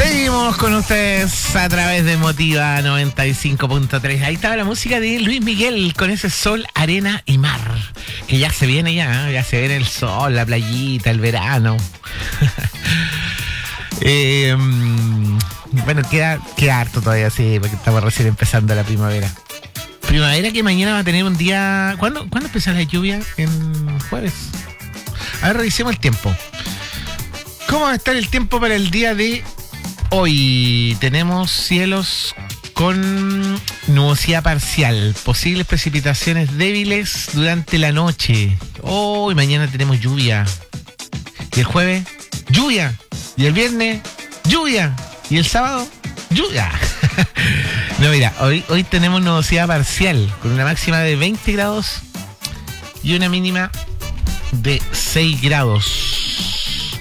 Seguimos con ustedes a través de Motiva 95.3. Ahí estaba la música de Luis Miguel con ese sol, arena y mar. Que ya se viene ya se viene el sol, la playita, el verano. Bueno, queda harto todavía, sí, porque estamos recién empezando la primavera. Primavera que mañana va a tener un día... ¿Cuándo empieza la lluvia? En jueves. A ver, revisemos el tiempo. ¿Cómo va a estar el tiempo para el día de hoy? Tenemos cielos con nubosidad parcial, posibles precipitaciones débiles durante la noche. Hoy, mañana tenemos lluvia. Y el jueves, lluvia. Y el viernes, lluvia. Y el sábado, lluvia. No, mira, hoy tenemos nubosidad parcial con una máxima de 20 grados y una mínima de 6 grados.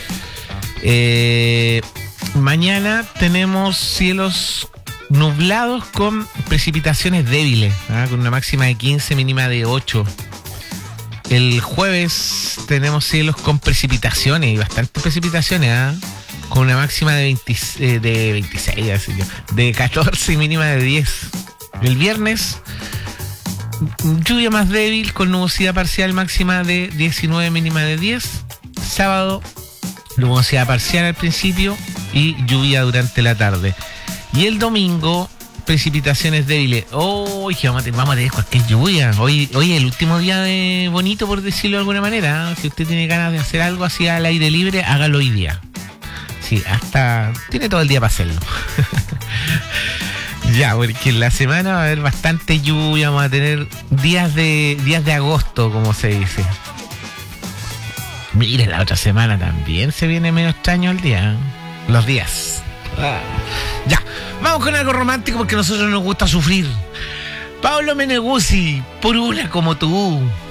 Mañana tenemos cielos nublados con precipitaciones débiles, con una máxima de 15, mínima de 8. El jueves tenemos cielos con precipitaciones y bastantes precipitaciones, con una máxima de 26, de 14 y mínima de 10. El viernes, lluvia más débil con nubosidad parcial, máxima de 19, mínima de 10. Sábado, nubosidad parcial al principio y lluvia durante la tarde. Y el domingo, precipitaciones débiles. Vamos a tener cualquier lluvia. Hoy es el último día de bonito, por decirlo de alguna manera. Si usted tiene ganas de hacer algo así al aire libre, hágalo hoy día. Sí, tiene todo el día para hacerlo. Ya, porque en la semana va a haber bastante lluvia. Vamos a tener días de agosto, como se dice. Mire, la otra semana también se viene medio extraño el día. Los días. Ya, vamos con algo romántico porque a nosotros nos gusta sufrir. Pablo Meneguzzi, por una como tú.